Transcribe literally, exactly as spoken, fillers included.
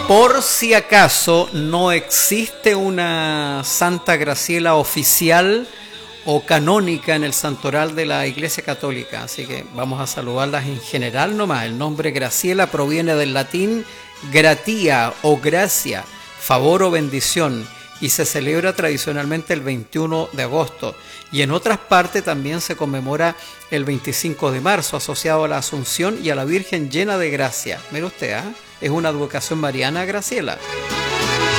Por si acaso, no existe una Santa Graciela oficial o canónica en el santoral de la Iglesia Católica, así que vamos a saludarlas en general nomás. El nombre Graciela proviene del latín gratia o gracia, favor o bendición, y se celebra tradicionalmente el veintiuno de agosto, y en otras partes también se conmemora el veinticinco de marzo, asociado a la Asunción y a la Virgen llena de gracia. Mire usted, ¿eh? Es una advocación mariana, Graciela.